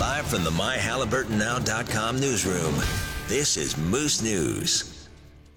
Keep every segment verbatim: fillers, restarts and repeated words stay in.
Live from the my halliburton now dot com newsroom, this is Moose News.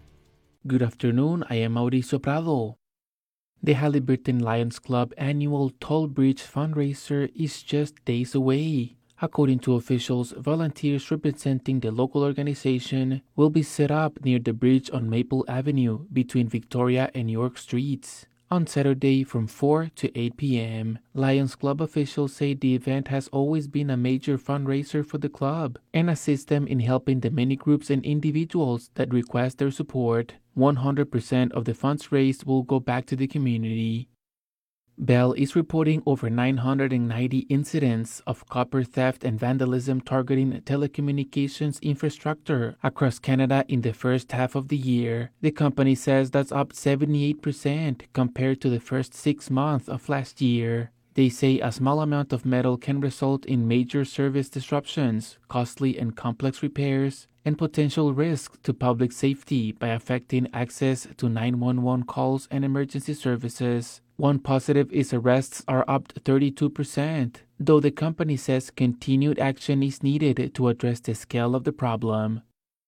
Good afternoon, I am Mauricio Prado. The Halliburton Lions Club annual Toll Bridge fundraiser is just days away. According to officials, volunteers representing the local organization will be set up near the bridge on Maple Avenue between Victoria and York Streets on Saturday from four to eight p.m. Lions Club officials say the event has always been a major fundraiser for the club and assists them in helping the many groups and individuals that request their support. one hundred percent of the funds raised will go back to the community. Bell is reporting over nine hundred ninety incidents of copper theft and vandalism targeting telecommunications infrastructure across Canada in the first half of the year. The company says that's up seventy-eight percent compared to the first six months of last year. They say a small amount of metal can result in major service disruptions, costly and complex repairs, and potential risks to public safety by affecting access to nine one one calls and emergency services. One positive is arrests are up thirty-two percent, though the company says continued action is needed to address the scale of the problem.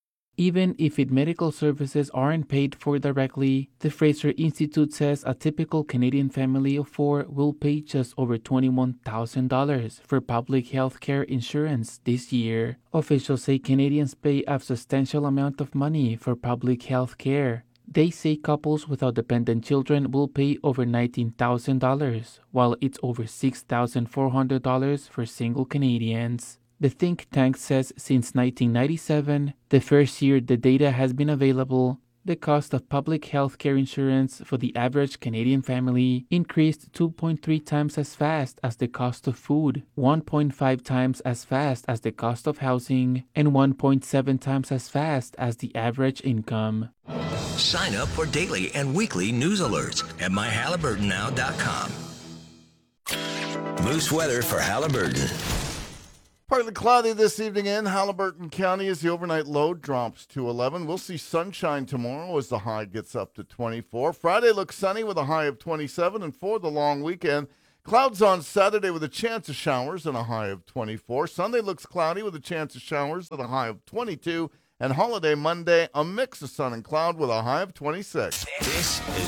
Even if its medical services aren't paid for directly, the Fraser Institute says a typical Canadian family of four will pay just over twenty-one thousand dollars for public health care insurance this year. Officials say Canadians pay a substantial amount of money for public health care. They say couples without dependent children will pay over nineteen thousand dollars, while it's over six thousand four hundred dollars for single Canadians. The think tank says since nineteen ninety-seven, the first year the data has been available, the cost of public health care insurance for the average Canadian family increased two point three times as fast as the cost of food, one point five times as fast as the cost of housing, and one point seven times as fast as the average income. Sign up for daily and weekly news alerts at my halliburton now dot com. Moose weather for Halliburton. Partly cloudy this evening in Halliburton County as the overnight low drops to eleven. We'll see sunshine tomorrow as the high gets up to twenty-four. Friday looks sunny with a high of twenty-seven. And for the long weekend, clouds on Saturday with a chance of showers and a high of twenty-four. Sunday looks cloudy with a chance of showers at a high of twenty-two. And holiday Monday, a mix of sun and cloud with a high of twenty-six. This is